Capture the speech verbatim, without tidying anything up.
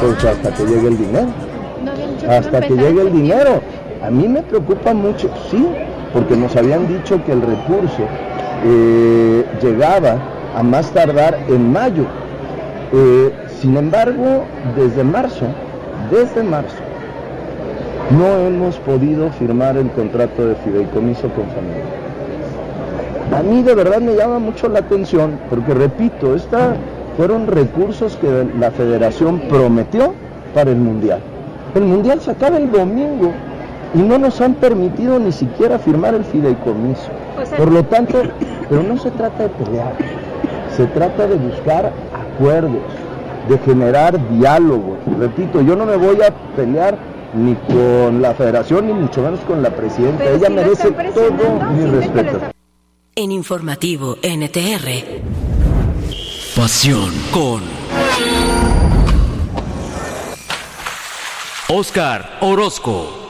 Pues hasta que llegue el dinero. Hasta que llegue el dinero. A mí me preocupa mucho, sí, porque nos habían dicho que el recurso eh, llegaba a más tardar en mayo. Eh, sin embargo, desde marzo, desde marzo, no hemos podido firmar el contrato de fideicomiso con familia. A mí de verdad me llama mucho la atención, porque repito, estos fueron recursos que la federación prometió para el Mundial. El Mundial se acaba el domingo y no nos han permitido ni siquiera firmar el fideicomiso. O sea, por lo tanto, pero no se trata de pelear, se trata de buscar acuerdos, de generar diálogo. Repito, yo no me voy a pelear ni con la federación, ni mucho menos con la presidenta. Pero ella si merece todo mi respeto. En Informativo N T R. Pasión con Oscar Orozco.